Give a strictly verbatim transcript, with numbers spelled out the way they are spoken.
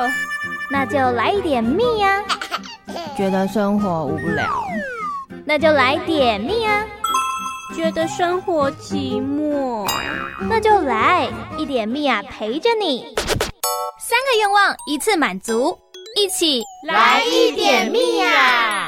那就来一点蜜啊。 觉得生活无聊， 那就来点蜜啊。 觉得生活寂寞， 那就来一点蜜啊，陪着你。三个愿望一次满足，一起来一点蜜啊！